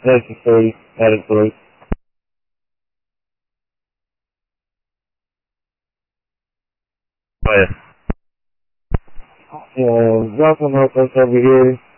necessary medically. But, Johnson helped us over here.